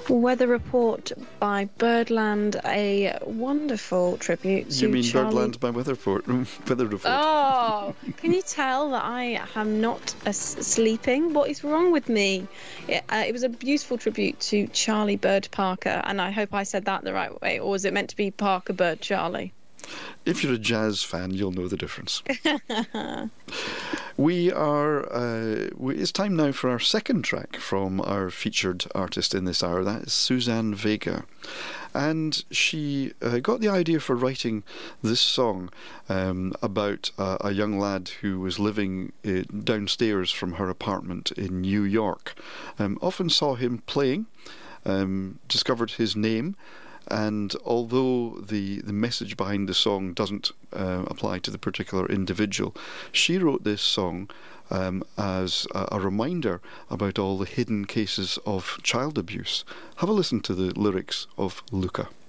Weather Report by Birdland, a wonderful tribute to You mean Charlie... Birdland by Weather Report? Oh, can you tell that I am not sleeping? What is wrong with me? It was a beautiful tribute to Charlie Bird Parker, and I hope I said that the right way, or was it meant to be Parker Bird Charlie? If you're a jazz fan, you'll know the difference. We are. It's time now for our second track from our featured artist in this hour. That is Suzanne Vega. And she got the idea for writing this song about a young lad who was living downstairs from her apartment in New York. Often saw him playing, discovered his name. And although the message behind the song doesn't apply to the particular individual, she wrote this song as a reminder about all the hidden cases of child abuse. Have a listen to the lyrics of Luca.